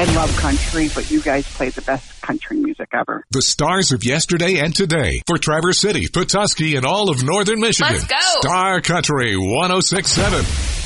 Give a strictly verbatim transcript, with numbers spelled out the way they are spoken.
I love country, but you guys play the best country music ever. The stars of yesterday and today for Traverse City, Petoskey, and all of northern Michigan. Let's go. Star Country one oh six point seven.